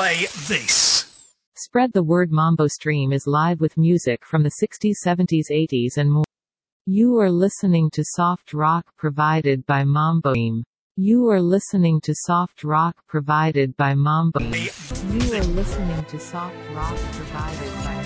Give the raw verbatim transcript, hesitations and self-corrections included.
play this. Spread the word. Mambo Stream is live with music from the sixties, seventies, eighties and more. You are listening to soft rock provided by Mambo Stream. You are listening to soft rock provided by Mambo Stream. You are listening to soft rock provided by